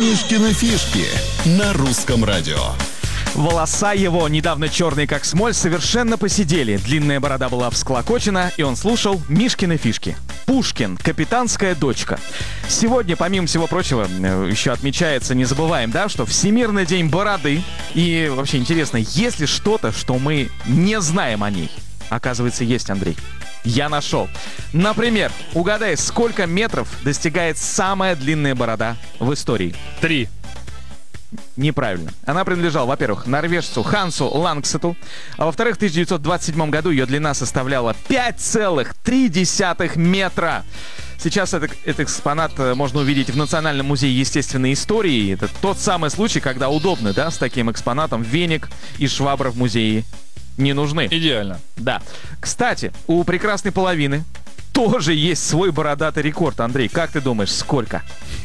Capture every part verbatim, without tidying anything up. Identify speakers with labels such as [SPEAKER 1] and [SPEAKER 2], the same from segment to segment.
[SPEAKER 1] Мишкины фишки на русском радио.
[SPEAKER 2] Волоса его, недавно черные как смоль, совершенно поседели. Длинная борода была всклокочена, и он слушал Мишкины фишки. Пушкин, капитанская дочка. Сегодня, помимо всего прочего, еще отмечается, не забываем, да, что Всемирный день бороды. И вообще интересно, есть ли что-то, что мы не знаем о ней? Оказывается, есть, Андрей. Я нашел. Например, угадай, сколько метров достигает самая длинная борода в истории?
[SPEAKER 3] Три.
[SPEAKER 2] Неправильно. Она принадлежала, во-первых, норвежцу Хансу Лангсету, а во-вторых, в тысяча девятьсот двадцать седьмом году ее длина составляла пять целых три десятых метра. Сейчас этот, этот экспонат можно увидеть в Национальном музее естественной истории. Это тот самый случай, когда удобно, да, с таким экспонатом веник и швабра в музее не нужны.
[SPEAKER 3] Идеально.
[SPEAKER 2] Да. Кстати, у прекрасной половины тоже есть свой бородатый рекорд, Андрей. Как ты думаешь, сколько?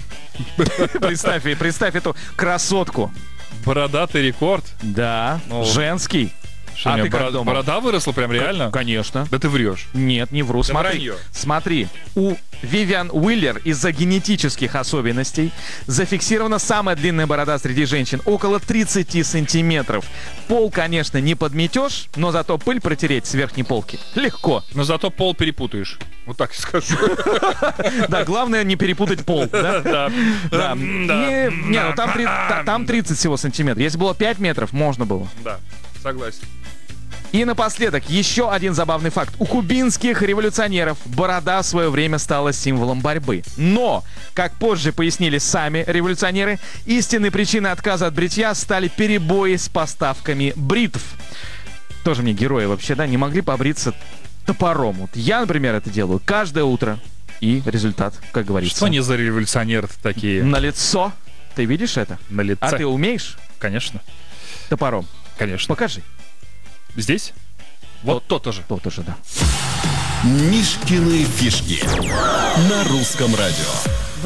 [SPEAKER 2] Представь, представь эту красотку.
[SPEAKER 3] Бородатый рекорд?
[SPEAKER 2] Да,
[SPEAKER 3] Ну,
[SPEAKER 2] женский.
[SPEAKER 3] Что,
[SPEAKER 2] А
[SPEAKER 3] у меня
[SPEAKER 2] ты как
[SPEAKER 3] борода,
[SPEAKER 2] думал?
[SPEAKER 3] борода выросла прям реально?
[SPEAKER 2] Конечно.
[SPEAKER 3] Да ты врешь.
[SPEAKER 2] Нет, не вру. Смотри,
[SPEAKER 3] вранье.
[SPEAKER 2] смотри, у Вивиан Уиллер из-за генетических особенностей зафиксирована самая длинная борода среди женщин, около тридцати сантиметров. Пол, конечно, не подметешь, но зато пыль протереть с верхней полки легко.
[SPEAKER 3] Но зато пол перепутаешь. Вот так и скажу.
[SPEAKER 2] Да, главное не перепутать пол. Да?
[SPEAKER 3] Да.
[SPEAKER 2] Да.
[SPEAKER 3] Да.
[SPEAKER 2] Не, не, ну там, три- та- там тридцать всего сантиметров. Если было пять метров, можно было.
[SPEAKER 3] Да, согласен.
[SPEAKER 2] И напоследок, еще один забавный факт. У кубинских революционеров борода в свое время стала символом борьбы. Но, как позже пояснили сами революционеры, истинной причиной отказа от бритья стали перебои с поставками бритв. Тоже мне герои вообще, да, не могли побриться топором. Вот я, например, это делаю каждое утро. И результат, как говорится.
[SPEAKER 3] Что они за революционеры такие?
[SPEAKER 2] На лицо. Ты видишь это?
[SPEAKER 3] На лице.
[SPEAKER 2] А ты умеешь
[SPEAKER 3] Конечно.
[SPEAKER 2] топором?
[SPEAKER 3] Конечно.
[SPEAKER 2] Покажи.
[SPEAKER 3] Здесь? Вот то тоже.
[SPEAKER 2] То тоже, да.
[SPEAKER 1] Мишкины фишки на русском радио.